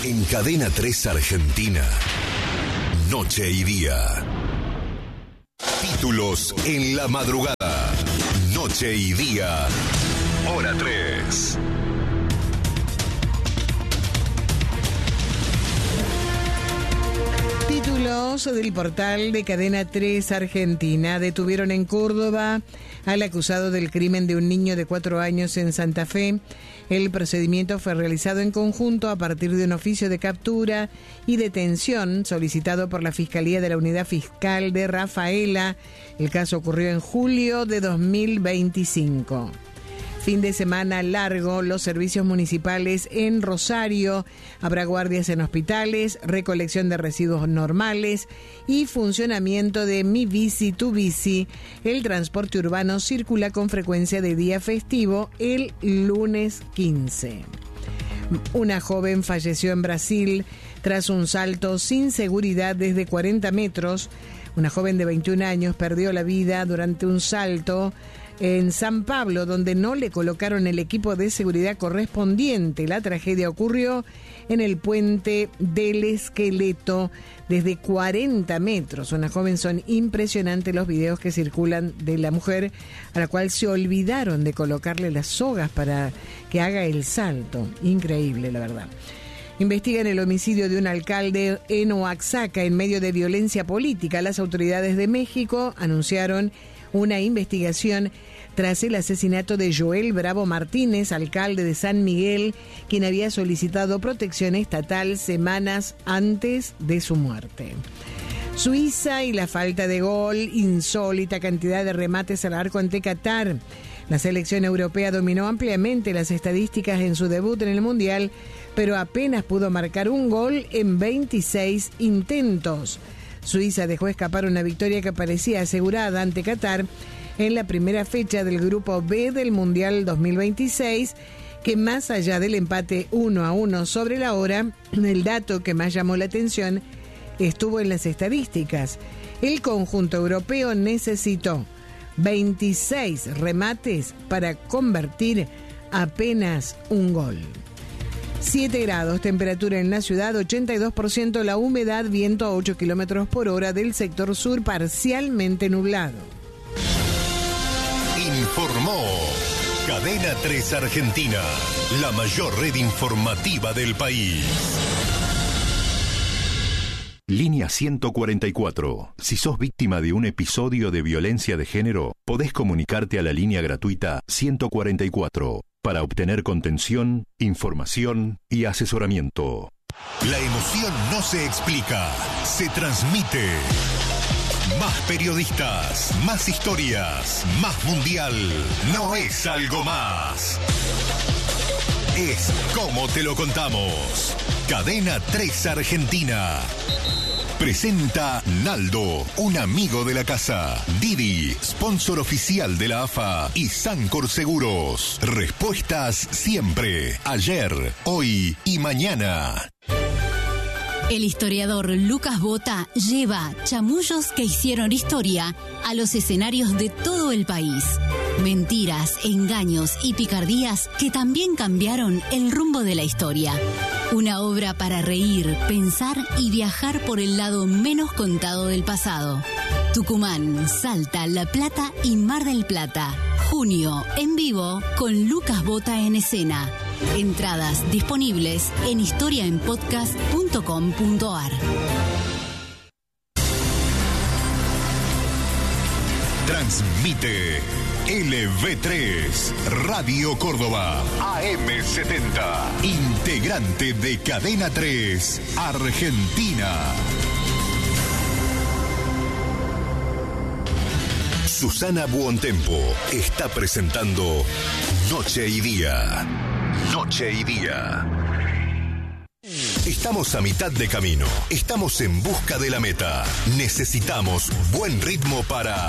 En Cadena 3 Argentina, Noche y Día. Títulos en la madrugada. Noche y Día, hora 3. Títulos del portal de Cadena 3 Argentina. Detuvieron en Córdoba al acusado del crimen de un niño de 4 años en Santa Fe. El procedimiento fue realizado en conjunto a partir de un oficio de captura y detención solicitado por la Fiscalía de la Unidad Fiscal de Rafaela. El caso ocurrió en julio de 2025. Fin de semana largo, los servicios municipales en Rosario. Habrá guardias en hospitales, recolección de residuos normales y funcionamiento de Mi Bici, Tu Bici. El transporte urbano circula con frecuencia de día festivo el lunes 15. Una joven falleció en Brasil tras un salto sin seguridad desde 40 metros. Una joven de 21 años perdió la vida durante un salto en San Pablo, donde no le colocaron el equipo de seguridad correspondiente. La tragedia ocurrió en el puente del Esqueleto desde 40 metros. Una joven, son impresionantes los videos que circulan de la mujer a la cual se olvidaron de colocarle las sogas para que haga el salto. Increíble, la verdad. Investigan el homicidio de un alcalde en Oaxaca en medio de violencia política. Las autoridades de México anunciaron una investigación tras el asesinato de Joel Bravo Martínez, alcalde de San Miguel, quien había solicitado protección estatal semanas antes de su muerte. Suiza y la falta de gol, insólita cantidad de remates al arco ante Qatar. La selección europea dominó ampliamente las estadísticas en su debut en el Mundial, pero apenas pudo marcar un gol en 26 intentos. Suiza dejó escapar una victoria que parecía asegurada ante Qatar en la primera fecha del Grupo B del Mundial 2026, que más allá del empate 1-1 sobre la hora, el dato que más llamó la atención estuvo en las estadísticas. El conjunto europeo necesitó 26 remates para convertir apenas un gol. 7 grados, temperatura en la ciudad, 82% la humedad, viento a 8 kilómetros por hora del sector sur, parcialmente nublado. Informó Cadena 3 Argentina, la mayor red informativa del país. Línea 144. Si sos víctima de un episodio de violencia de género, podés comunicarte a la línea gratuita 144 para obtener contención, información y asesoramiento. La emoción no se explica, se transmite. Más periodistas, más historias, más mundial. No es algo más. Es como te lo contamos. Cadena 3 Argentina. Presenta Naldo, un amigo de la casa. Didi, sponsor oficial de la AFA. Y Sancor Seguros. Respuestas siempre. Ayer, hoy y mañana. El historiador Lucas Bota lleva chamullos que hicieron historia a los escenarios de todo el país. Mentiras, engaños y picardías que también cambiaron el rumbo de la historia. Una obra para reír, pensar y viajar por el lado menos contado del pasado. Tucumán, Salta, La Plata y Mar del Plata. Junio, en vivo, con Lucas Bota en escena. Entradas disponibles en historiaenpodcast.com.ar. Transmite LV3, Radio Córdoba, AM70, integrante de Cadena 3, Argentina. Susana Buontempo está presentando Noche y Día. Noche y Día. Estamos a mitad de camino. Estamos en busca de la meta. Necesitamos buen ritmo para